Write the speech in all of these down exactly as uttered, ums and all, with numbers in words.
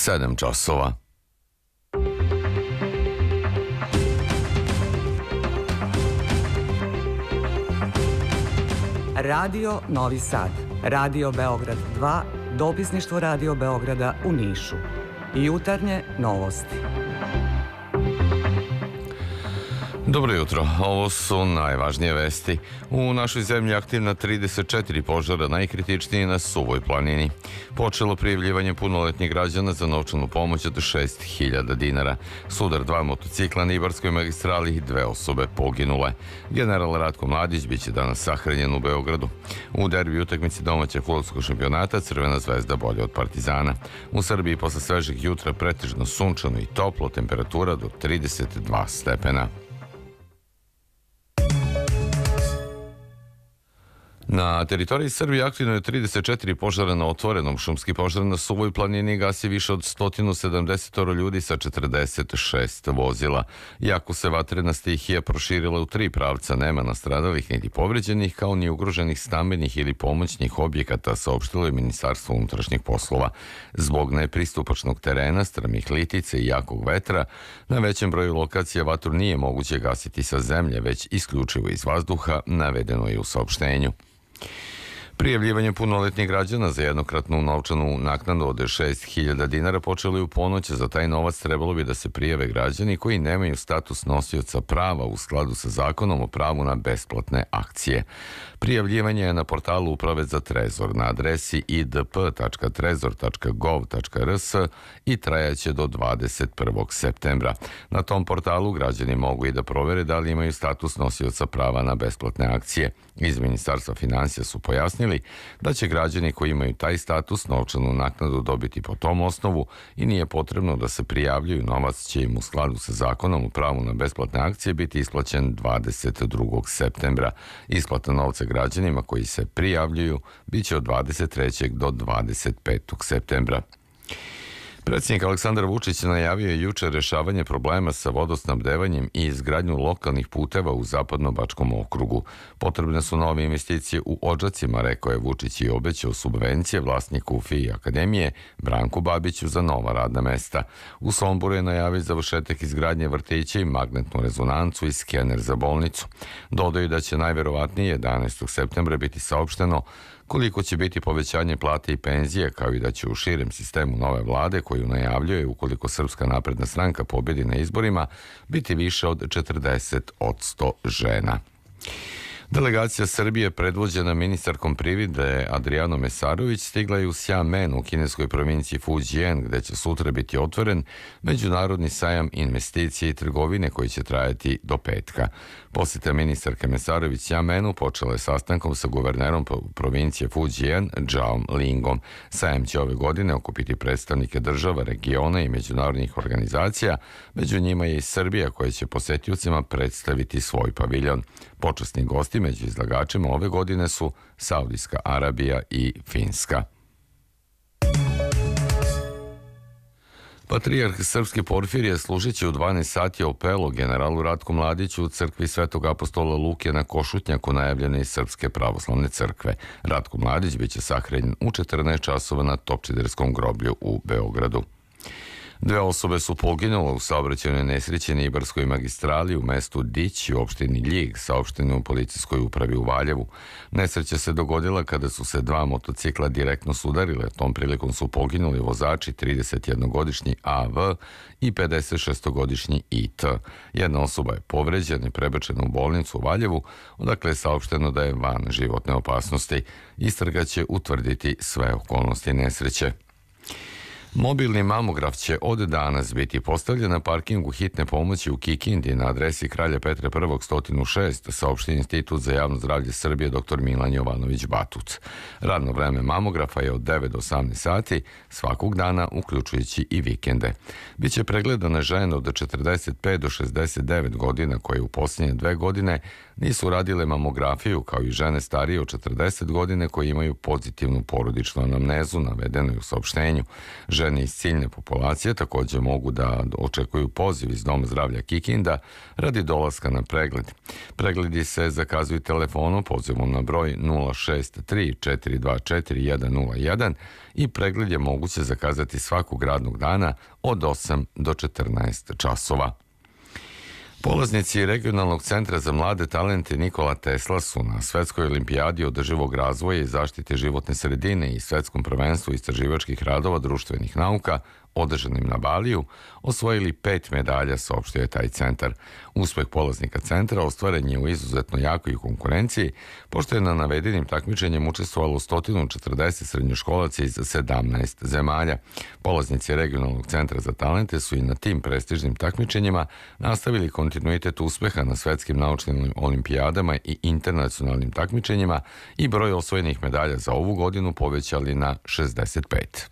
sedam časova. Radio Novi Sad, Radio Beograd dva, dopisništvo Radio Beograda u Nišu. Jutarnje novosti. Dobro jutro, ovo su najvažnije vesti. U našoj zemlji aktivna trideset četiri požara, najkritičniji na Suvoj planini. Počelo prijavljivanje punoletnih građana za novčanu pomoć od šest hiljada dinara. Sudar dva motocikla na Ibarskoj magistrali, dve osobe poginule. General Ratko Mladić biće danas sahranjen u Beogradu. U derbi utakmici domaćeg fudbalskog šampionata Crvena zvezda bolje od Partizana. U Srbiji posle svežeg jutra pretežno sunčano i toplo, temperatura do trideset dva stepena. Na teritoriji Srbije aktivno je trideset četiri požara na otvorenom. Šumski požar na Suvoj planini gasi više od sto sedamdeset ljudi sa četrdeset šest vozila. Iako se vatrena stihija proširila u tri pravca, nema nastradalih niti povređenih, kao ni ugroženih stambenih ili pomoćnih objekata, saopštilo je Ministarstvo unutrašnjih poslova. Zbog nepristupačnog terena, strmih litica i jakog vetra, na većem broju lokacija vatru nije moguće gasiti sa zemlje, već isključivo iz vazduha, navedeno je u saopštenju. Prijavljivanje punoletnih građana za jednokratnu novčanu naknadu od šest hiljada dinara počelo je u ponoć. Za taj novac trebalo bi da se prijave građani koji nemaju status nosioca prava u skladu sa zakonom o pravu na besplatne akcije. Prijavljivanje je na portalu Uprave za trezor na adresi i d p tačka trezor tačka gov tačka r s i trajaće do dvadeset prvog septembra. Na tom portalu građani mogu i da provere da li imaju status nosioca prava na besplatne akcije. Iz Ministarstva finansija su pojasnili da će građani koji imaju taj status novčanu naknadu dobiti po tom osnovu i nije potrebno da se prijavljuju. Novac će im u skladu sa zakonom o pravu na besplatne akcije biti isplaćen dvadeset drugog septembra. Isplata novca građanima koji se prijavljuju biće od dvadeset trećeg do dvadeset petog septembra. Predsjednik Aleksandar Vučić najavio je juče rešavanje problema sa vodosnabdevanjem i izgradnju lokalnih puteva u Zapadno-Bačkom okrugu. Potrebne su nove investicije u Odžacima, rekao je Vučić i obećao subvencije vlasniku F I Akademije Branku Babiću za nova radna mesta. U Somboru je najavio završetak izgradnje vrtića i magnetnu rezonancu i skener za bolnicu. Dodaju da će najverovatnije jedanaestog septembra biti saopšteno koliko će biti povećanje plate i penzije, kao i da će u širem sistemu nove vlade, koju najavljuje ukoliko Srpska napredna stranka pobedi na izborima, biti više od četrdeset posto žena. Delegacija Srbije, predvođena ministarkom privrede Adrijanom Mesarović, stigla je u Xiamen u kineskoj provinciji Fujian, gde će sutra biti otvoren međunarodni sajam investicije i trgovine koji će trajati do petka. Posjeta ministarke Mesarović Xiamenu počela je sastankom sa guvernerom provincije Fujian, Zhao Lingom. Sajam će ove godine okupiti predstavnike država, regiona i međunarodnih organizacija. Među njima je i Srbija, koja će posetiocima predstaviti svoj paviljon. Počasni gosti među izlagačima ove godine su Saudijska Arabija i Finska. Patrijarh Srpski Porfirije služit će u dvanaest sati opelo generalu Ratku Mladiću u crkvi Svetog apostola Luke na Košutnjaku, najavljene iz Srpske pravoslavne crkve. Ratko Mladić biće sahranjen u četrnaest časova na Topčiderskom groblju u Beogradu. Dve osobe su poginule u saobraćajnoj nesreći na Ibarskoj magistrali u mestu Dić u opštini Ljig, saopšteno u policijskoj upravi u Valjevu. Nesreća se dogodila kada su se dva motocikla direktno sudarile. Tom prilikom su poginuli vozači tridesetjednogodišnji A V i pedesetšestogodišnji I T. Jedna osoba je povređena i prebačena u bolnicu u Valjevu, odakle je saopšteno da je van životne opasnosti. Istraga će utvrditi sve okolnosti nesreće. Mobilni mamograf će od danas biti postavljen na parkingu hitne pomoći u Kikindi na adresi Kralja Petra I sto šest, saopšti Institut za javno zdravlje Srbije dr Milan Jovanović Batut. Radno vreme mamografa je od devet do osamnaest sati svakog dana, uključujući i vikende. Biće pregledane žene od četrdeset pet do šezdeset devet godina koje u posljednje dve godine nisu radile mamografiju, kao i žene starije od četrdeset godine koje imaju pozitivnu porodičnu anamnezu, navedeno je u saopštenju. Žene iz ciljne populacije također mogu da očekuju poziv iz Doma zdravlja Kikinda radi dolaska na pregled. Pregledi se zakazuju telefonom pozivom na broj nula šest tri četiri dva četiri jedan nula jedan i pregled je moguće zakazati svakog radnog dana od osam do četrnaest časova. Polaznici Regionalnog centra za mlade talente Nikola Tesla su na Svetskoj olimpijadi održivog razvoja i zaštite životne sredine i Svetskom prvenstvu istraživačkih radova društvenih nauka održanim na Baliju osvojili pet medalja, saopštio je taj centar. Uspeh polaznika centra ostvaren je u izuzetno jakoj konkurenciji, pošto je na navedenim takmičenjem učestvovalo sto četrdeset srednjoškolaca iz sedamnaest zemalja. Polaznici Regionalnog centra za talente su i na tim prestižnim takmičenjima nastavili kontinuitet uspeha na svetskim naučnim olimpijadama i internacionalnim takmičenjima i broj osvojenih medalja za ovu godinu povećali na šezdeset pet.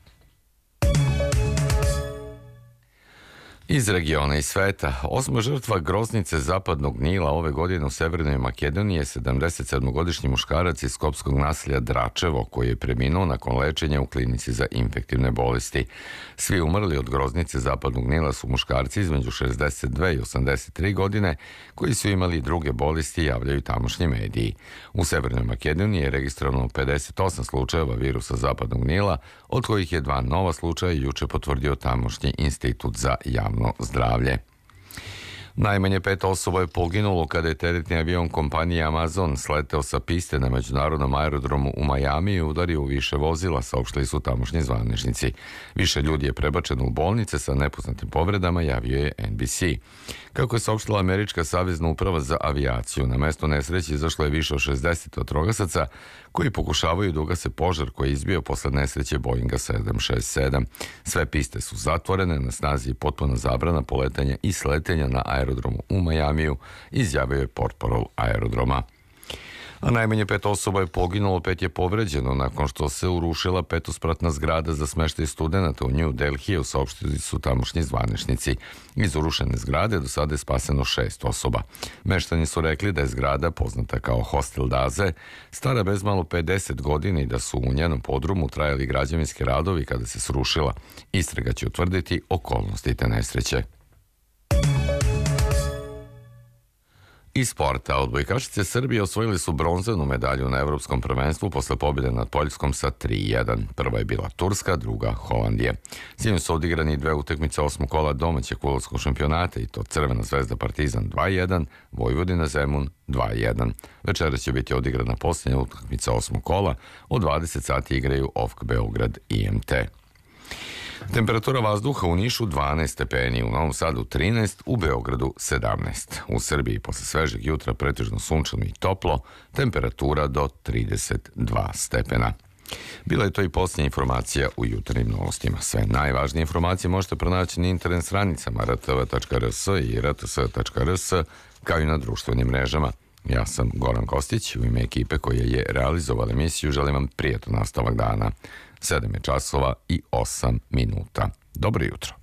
Iz regiona i sveta, osma žrtva groznice Zapadnog Nila ove godine u Severnoj Makedoniji je sedamdesetsedmogodišnji muškarac iz skopskog naselja Dračevo, koji je preminuo nakon lečenja u klinici za infektivne bolesti. Svi umrli od groznice Zapadnog Nila su muškarci između šezdeset dve i osamdeset tri godine, koji su imali druge bolesti, javljaju tamošnji mediji. U Severnoj Makedoniji je registrovano pedeset osam slučajeva virusa Zapadnog Nila, od kojih je dva nova slučaja juče potvrdio tamošnji institut za javno zdravlje. Najmanje pet osoba je poginulo kada je teretni avion kompanije Amazon sleteo sa piste na međunarodnom aerodromu u Majami i udario u više vozila, saopštili su tamošnji zvaničnici. Više ljudi je prebačeno u bolnice sa nepoznatim povredama, javio je N B C. Kako je saopštila Američka savezna uprava za avijaciju, na mesto nesreće izašlo je više od šezdeset vatrogasaca koji pokušavaju da ugase požar koji je izbio posle nesreće Boeinga sedam šest sedam. Sve piste su zatvorene, na snazi je potpuna zabrana poletanja i sletenja na aerodromu u Majamiju, izjavio je portparol aerodroma. A najmanje pet osoba je poginulo, pet je povređeno nakon što se urušila petospratna zgrada za smeštaj studenata u New Delhiju, saopštili su tamošnji zvaničnici. Iz urušene zgrade do sada je spaseno šest osoba. Meštani su rekli da je zgrada, poznata kao Hostel Daze, stara bezmalo pedeset godina i da su u njenom podrumu trajali građevinski radovi kada se srušila. Istraga će utvrditi okolnosti te nesreće. Iz sporta, odbojkašice Srbije osvojili su bronzanu medalju na Evropskom prvenstvu posle pobjede nad Poljskom sa tri jedan. Prva je bila Turska, druga Holandija. Sinoć su odigrani dve utakmice osmog kola domaćeg fudbalskog šampionata i to Crvena zvezda Partizan dva jedan, Vojvodina Zemun dva jedan. Večeras će biti odigrana posljednja utakmica osmog kola, od dvadeset sati igraju O F K Beograd i M T. Temperatura vazduha u Nišu dvanaest stepeni, u Novom Sadu trinaest, u Beogradu sedamnaest. U Srbiji posle svežeg jutra pretežno sunčano i toplo, temperatura do trideset dva stepena. Bila je to i posljednja informacija u jutarnjim novostima. Sve najvažnije informacije možete pronaći na internet stranicama r t v tačka r s i r t s tačka r s, kao i na društvenim mrežama. Ja sam Goran Kostić, u ime ekipe koja je realizovala emisiju želim vam prijatan nastavak dana. sedam je časova i osam minuta. Dobro jutro.